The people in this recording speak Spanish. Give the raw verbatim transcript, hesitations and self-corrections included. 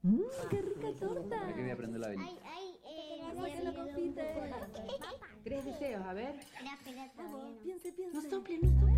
Mmm, qué rica torta. Aquí voy a prender la velita. Ay, ay, eh, Saca la confite. Tres deseos, a ver. Espera, espera, todavía no. Piense, piense. No sople, no sople.